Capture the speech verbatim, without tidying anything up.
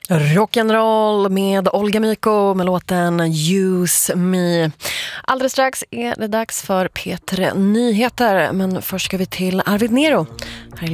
Rock'n'roll med Olga Miko med låten Use Me. Alldeles strax är det dags för P tre Nyheter, men först ska vi till Arvid Nero. Här är